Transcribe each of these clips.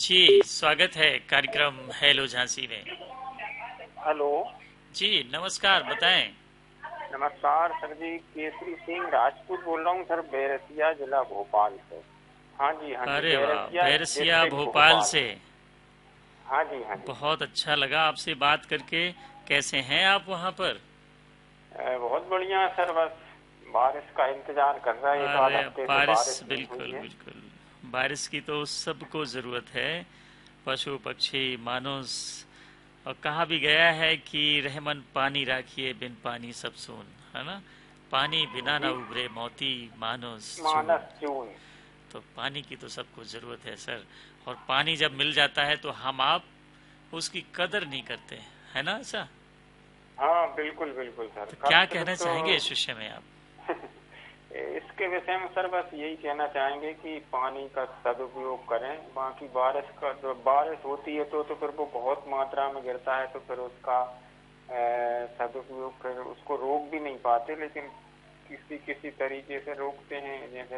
जी, स्वागत है कार्यक्रम हेलो झांसी में। हेलो। जी नमस्कार, बताएं। नमस्कार सर जी, केसरी सिंह राजपूत बोल रहा हूँ सर, बैरसिया जिला भोपाल से। हाँ जी, अरे वाह, बैरसिया बैरसिया डिस्ट्रिक्ट भोपाल भोपाल। से। हाँ जी। बहुत अच्छा लगा आपसे बात करके। कैसे हैं आप वहाँ पर? बहुत बढ़िया सर, बस बारिश का इंतजार कर रहा है। एक आध अरे हफ्ते से बारिश, बारिश नहीं हुई बिल्कुल है। बिल्कुल। बारिश की तो सबको जरूरत है, पशु पक्षी मानुस। और कहा भी गया है कि रहमन पानी राखिए, बिन पानी सब सून, है ना। पानी बिना ना जी, उबरे मोती, मानुस चून। मानस जून। तो पानी की तो सबको जरूरत है सर। और पानी जब मिल जाता है तो हम आप उसकी कदर नहीं करते, है ना ऐसा। हाँ बिल्कुल बिल्कुल सर, तो क्या कद्र कहना तो। चाहेंगे इस विषय में आप? इसके विषय में सर बस यही कहना चाहेंगे कि पानी का सदुपयोग करें। बाकी बारिश का जो बारिश होती है तो फिर वो बहुत मात्रा में गिरता है, तो फिर उसका सदुपयोग फिर उसको रोक भी नहीं पाते, लेकिन किसी किसी तरीके से रोकते हैं। जैसे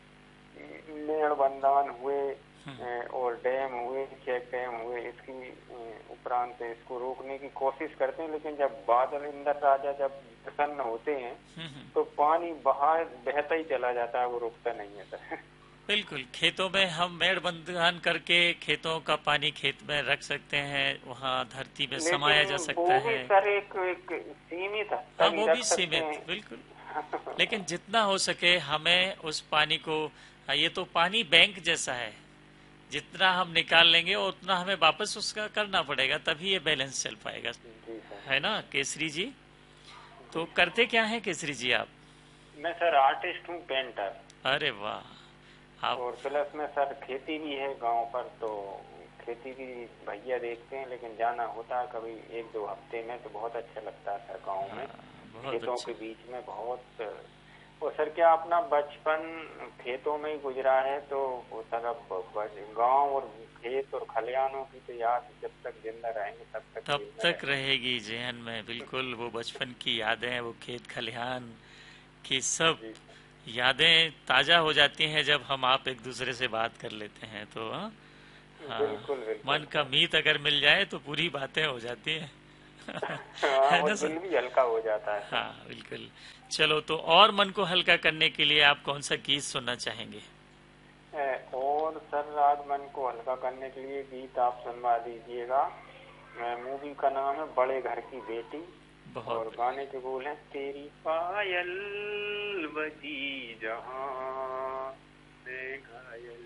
मेड़ बंधान हुए, और डैम हुए, चेक डैम हुए, इसकी उपरांत इसको रोकने की कोशिश करते हैं। लेकिन जब बादल इंद्र राजा जब प्रसन्न होते हैं तो पानी बाहर बहता ही चला जाता है, वो रुकता नहीं है सर। बिल्कुल, खेतों में हम मेड़ बंधन करके खेतों का पानी खेत में रख सकते हैं, वहाँ धरती में लेकिन समाया जा वो सकता भी है। सर एक सीमित हद हाँ, तक ही वो भी रख सकते सीमित, हैं। बिल्कुल। लेकिन जितना हो सके हमें उस पानी को, ये तो पानी बैंक जैसा है, जितना हम निकाल लेंगे उतना हमें वापस उसका करना पड़ेगा, तभी ये बैलेंस चल पाएगा। जी सर। है ना केसरी जी? तो जी सर। करते क्या है केसरी जी आप? मैं सर आर्टिस्ट हूँ, पेंटर। अरे वाह, आप। और प्लस में सर खेती भी है गांव पर, तो खेती भी भैया देखते हैं। लेकिन जाना होता है कभी एक दो हफ्ते में, तो बहुत अच्छा लगता है सर गांव में, बहुत खेतों अच्छा। के बीच में बहुत। और सर क्या अपना बचपन खेतों में ही गुजरा है, तो वो सर अब गांव और खेत और खलिहानों की तो याद जब तक जिंदा रहेंगे तब तक तब दिल में तक रहेंगी। रहेगी जहन में, बिल्कुल। वो बचपन की यादें, वो खेत खलिहान की सब जी यादें ताजा हो जाती हैं जब हम आप एक दूसरे से बात कर लेते हैं तो। हाँ, हाँ, बिल्कुल बिल्कुल मन का सर। मीत अगर मिल जाए तो पूरी बातें हो जाती हैं। हाँ, है और ना सर? दिल भी हल्का हो जाता है सर। हाँ बिल्कुल। चलो, तो और मन को हल्का करने के लिए आप कौन सा गीत सुनना चाहेंगे? और सर आज मन को हल्का करने के लिए गीत आप सुनवा दीजिएगा। मूवी का नाम है बड़े घर की बेटी, बहुत और बढ़िया। गाने के बोल हैं, तेरी पायल बजी जहां मैं घायल